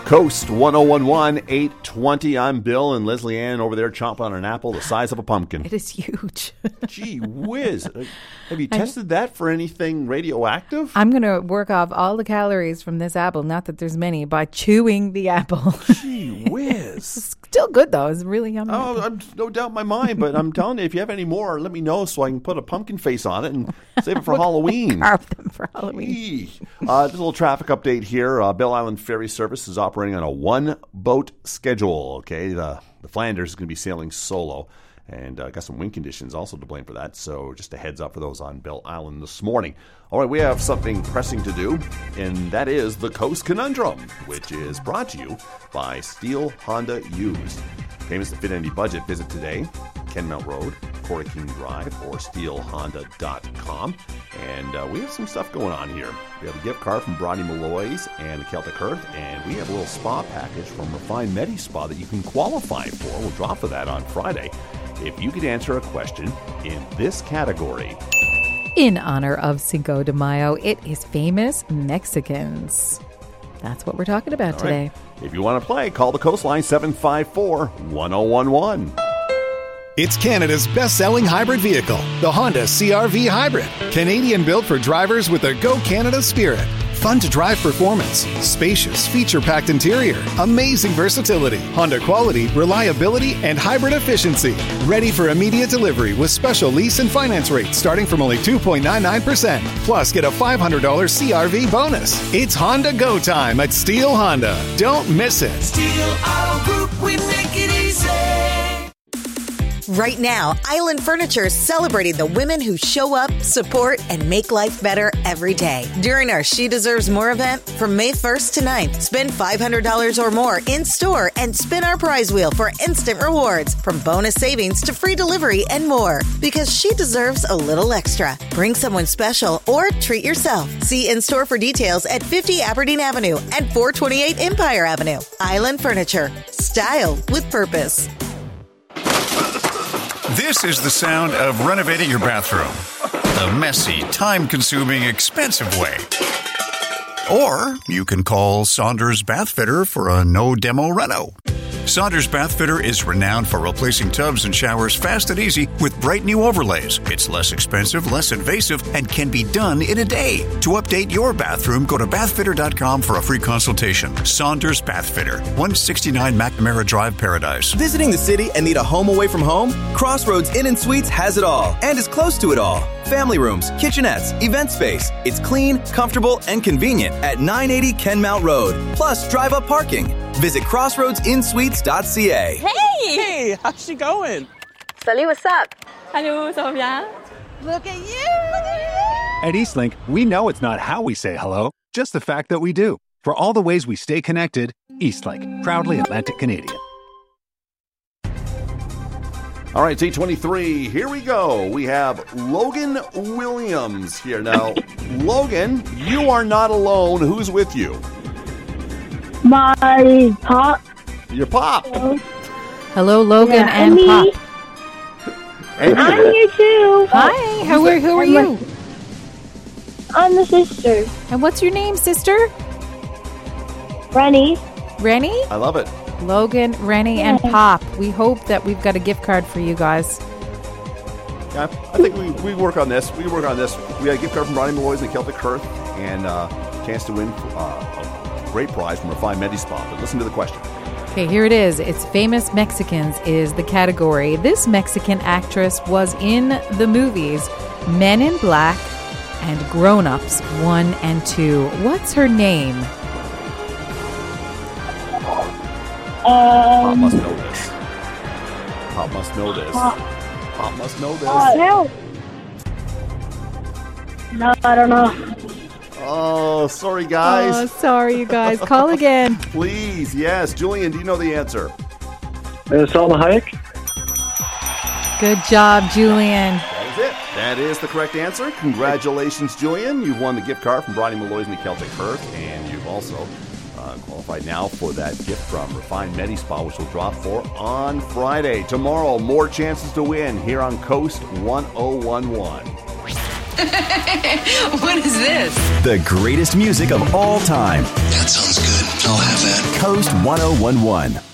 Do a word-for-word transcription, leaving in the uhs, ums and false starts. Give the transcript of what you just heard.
Coast one oh one one, eight twenty. I'm Bill, and Leslie Ann over there chomping on an apple the size of a pumpkin. It is huge. Gee whiz. Have you tested that for anything radioactive? I'm going to work off all the calories from this apple, not that there's many, by chewing the apple. Gee whiz. Still good, though. It's really yummy. Oh, I'm no doubt in my mind, but I'm telling you, if you have any more, let me know so I can put a pumpkin face on it and save it for Halloween. Carve them for Halloween. Gee. Uh, just a little traffic update here. Uh, Bell Island Ferry Service is operating on a one-boat schedule. Okay, the, the Flanders is going to be sailing solo. And uh, got some wind conditions also to blame for that. So just a heads up for those on Bell Island this morning. All right, we have something pressing to do, and that is the Coast Conundrum, which is brought to you by Steel Honda Used. Payments that fit any budget. Visit today, Kenmount Road, Corey King Drive, or steel honda dot com. And uh, we have some stuff going on here. We have a gift card from Brodie Malloy's and the Celtic Earth, and we have a little spa package from Refine Medi Spa that you can qualify for. We'll draw for that on Friday if you could answer a question in this category. In honor of Cinco de Mayo, it is famous Mexicans. That's what we're talking about All today. Right. If you want to play, call the Coastline seven five four, one oh one one. It's Canada's best-selling hybrid vehicle, the Honda C R V Hybrid. Canadian-built for drivers with a Go Canada spirit. Fun to drive performance, spacious, feature-packed interior, amazing versatility, Honda quality, reliability, and hybrid efficiency. Ready for immediate delivery with special lease and finance rates starting from only two point nine nine percent. Plus, get a five hundred dollars C R V bonus. It's Honda Go time at Steel Honda. Don't miss it. Steel Auto Group, we make it easy. Right now, Island Furniture is celebrating the women who show up, support, and make life better every day. During our She Deserves More event, from May first to ninth, spend five hundred dollars or more in-store and spin our prize wheel for instant rewards, from bonus savings to free delivery and more. Because she deserves a little extra. Bring someone special or treat yourself. See in-store for details at fifty Aberdeen Avenue and four twenty-eight Empire Avenue. Island Furniture. Style with purpose. This is the sound of renovating your bathroom. The messy, time-consuming, expensive way. Or you can call Saunders Bath Fitter for a no-demo reno. Saunders Bath Fitter is renowned for replacing tubs and showers fast and easy with bright new overlays. It's less expensive, less invasive, and can be done in a day. To update your bathroom, go to bath fitter dot com for a free consultation. Saunders Bath Fitter, one sixty-nine McNamara Drive, Paradise. Visiting the city and need a home away from home? Crossroads Inn and Suites has it all and is close to it all. Family rooms, kitchenettes, event space. It's clean, comfortable, and convenient at nine eighty Kenmount Road. Plus drive-up parking. Visit crossroads in suites dot c a. Hey! Hey, how's she going? Salut, what's up? Hello, ça va bien? Look at you! At Eastlink, we know it's not how we say hello, just the fact that we do. For all the ways we stay connected, Eastlink, proudly Atlantic Canadian. All right, it's eight twenty-three. Here we go. We have Logan Williams here. Now, Logan, you are not alone. Who's with you? My pop. Your pop. Hello, Hello Logan yeah, and me. Pop. Hey, I'm here too. Hi, how are, who are you? I'm the sister. And what's your name, sister? Rennie. Rennie? I love it. Logan, Rennie, and Pop. We hope that we've got a gift card for you guys. Yeah, I think we, we work on this. We work on this. We got a gift card from Brodie Malloy's and the Celtic Earth, and a uh, chance to win uh, a great prize from Refine Medi Spa. But listen to the question. Okay, here it is. It's famous Mexicans is the category. This Mexican actress was in the movies Men in Black and Grown Ups one and two. What's her name? Pop Um, must know this. Pop must know this. Pop, Pop must know this. uh, no. No, I don't know. Oh, sorry, guys. Oh, sorry, you guys. Call again. Please, yes. Julian, do you know the answer? Uh, Salma Hayek. Good job, Julian. That is it. That is the correct answer. Congratulations, Julian. You've won the gift card from Brodie Malloy's and the Celtic Earth, and you've also uh, qualified now for that gift from Refine Medi Spa, which we'll drop for on Friday. Tomorrow, more chances to win here on Coast one oh one one. What is this? The greatest music of all time. That sounds good. I'll have that. Coast one oh one one.